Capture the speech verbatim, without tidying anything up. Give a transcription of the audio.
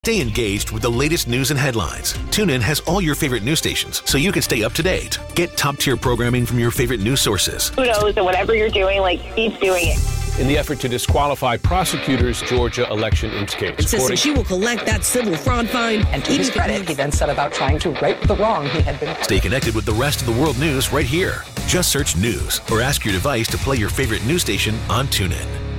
Stay engaged with the latest news and headlines. TuneIn has all your favorite news stations, so you can stay up to date. Get top-tier programming from your favorite news sources. Who knows that whatever you're doing, like, keep doing it. In the effort to disqualify prosecutors' Georgia election case. Insisting she will collect that civil fraud fine. And to his credit, he then set about trying to right the wrong he had been. Stay connected with the rest of the world news right here. Just search news or ask your device to play your favorite news station on TuneIn.